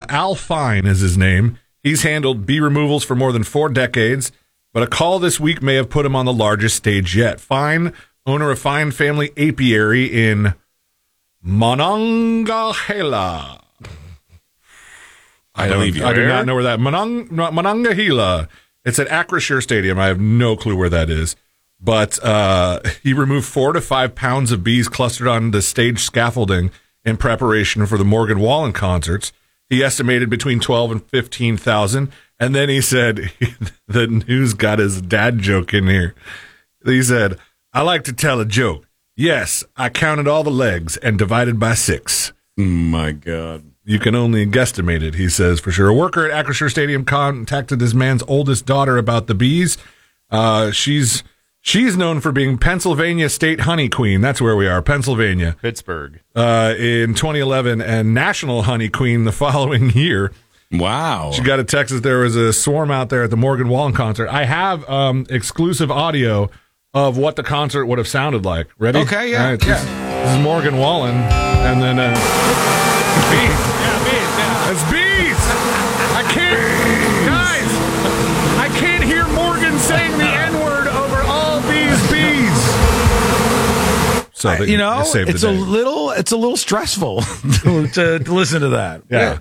Al Fine is his name. He's handled bee removals for more than 4 decades, but a call this week may have put him on the largest stage yet. Fine, owner of Fine Family Apiary in Monongahela. I do not know where that Monongahela. It's at Acrisure Stadium. I have no clue where that is. But he removed 4 to 5 pounds of bees clustered on the stage scaffolding in preparation for the Morgan Wallen concerts. He estimated between 12 and 15,000. And then he said, the news got his dad joke in here. He said, I like to tell a joke. Yes, I counted all the legs and divided by 6. My God. You can only guesstimate it, he says, for sure. A worker at Acrisure Stadium contacted this man's oldest daughter about the bees. She's known for being Pennsylvania State Honey Queen. That's where we are, Pennsylvania. Pittsburgh. In 2011, and National Honey Queen the following year. Wow. She got a text that there was a swarm out there at the Morgan Wallen concert. I have exclusive audio of what the concert would have sounded like. Ready? Okay, yeah. All right, this is Morgan Wallen, and then... bees. Yeah, bees, yeah. It's bees! I can't... Guys! I can't hear Morgan saying the N-word over all these bees! So It's a little stressful to listen to that. Yeah.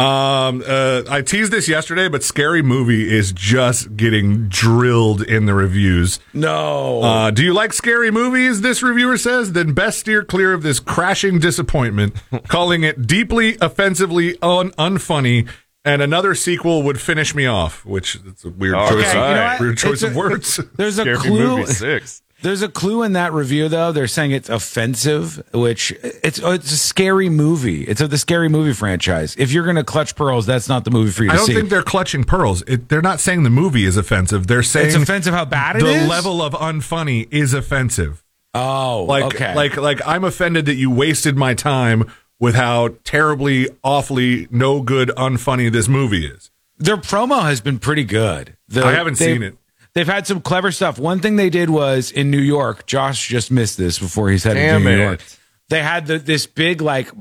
I teased this yesterday, but Scary Movie is just getting drilled in the reviews. No. Do you like scary movies, this reviewer says? Then best steer clear of this crashing disappointment, calling it deeply, offensively unfunny, and another sequel would finish me off, which is a weird choice of words. There's a Scary clue. Movie 6. There's a clue in that review, though. They're saying it's offensive, which it's a scary movie. It's of the Scary Movie franchise. If you're going to clutch pearls, that's not the movie for you to see. I don't think they're clutching pearls. They're not saying the movie is offensive. They're saying it's offensive how bad it is? The level of unfunny is offensive. Oh, okay. Like I'm offended that you wasted my time with how terribly, awfully, no good, unfunny this movie is. Their promo has been pretty good. I haven't seen it. They've had some clever stuff. One thing they did was in New York. Josh just missed this before he's headed to New York. They had this big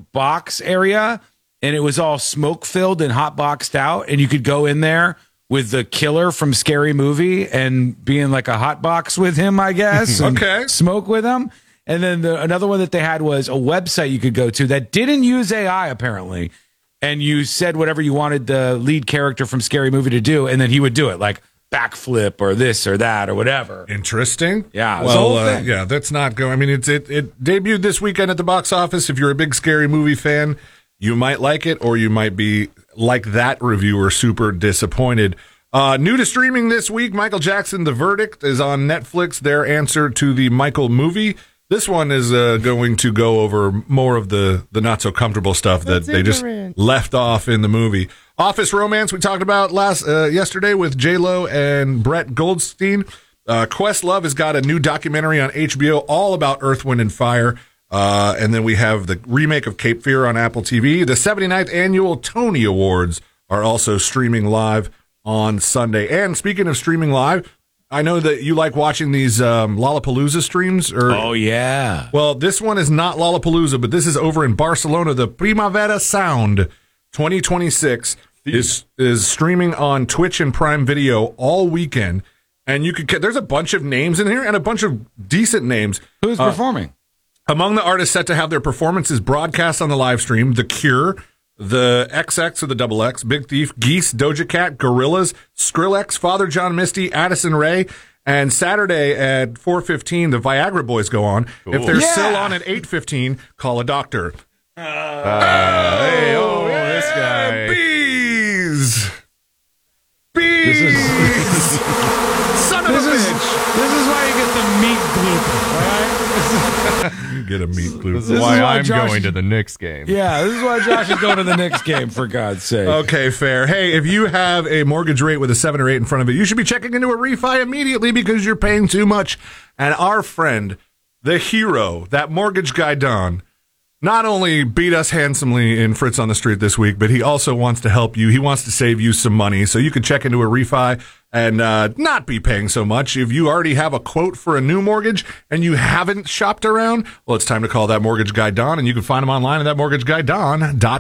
box area, and it was all smoke filled and hot boxed out, and you could go in there with the killer from Scary Movie and be in a hot box with him, I guess. Okay, smoke with him. And then another one that they had was a website you could go to that didn't use AI apparently, and you said whatever you wanted the lead character from Scary Movie to do, and then he would do it backflip or this or that or whatever. Interesting. Yeah. Well, yeah, that's not going. I mean, it debuted this weekend at the box office. If you're a big Scary Movie fan, you might like it, or you might be like that reviewer, super disappointed. New to streaming this week, Michael Jackson, The Verdict is on Netflix. Their answer to the Michael movie. This one is going to go over more of the not so comfortable stuff that they just left off in the movie. Office Romance we talked about yesterday with J-Lo and Brett Goldstein. Questlove has got a new documentary on HBO all about Earth, Wind, and Fire. And then we have the remake of Cape Fear on Apple TV. The 79th annual Tony Awards are also streaming live on Sunday. And speaking of streaming live, I know that you like watching these Lollapalooza streams. Oh, yeah. Well, this one is not Lollapalooza, but this is over in Barcelona. The Primavera Sound 2026 is streaming on Twitch and Prime Video all weekend. And there's a bunch of names in here and a bunch of decent names. Who's performing? Among the artists set to have their performances broadcast on the live stream, The Cure, the XX or the Double X, Big Thief, Geese, Doja Cat, Gorillaz, Skrillex, Father John Misty, Addison Rae, and Saturday at 4:15, the Viagra Boys go on. Cool. If they're still on at 8:15, call a doctor. This guy. Bees! Son of a bitch! This is why you get the meat gloop, all right? You get a meat gloop. This is why I'm going to the Knicks game. Yeah, this is why Josh is going to the Knicks game, for God's sake. Okay, fair. Hey, if you have a mortgage rate with a 7 or 8 in front of it, you should be checking into a refi immediately because you're paying too much. And our friend, the hero, that mortgage guy, Don, not only beat us handsomely in Fritz on the Street this week, but he also wants to help you. He wants to save you some money so you can check into a refi and not be paying so much. If you already have a quote for a new mortgage and you haven't shopped around, well, it's time to call that mortgage guy Don, and you can find him online at thatmortgageguydon.com.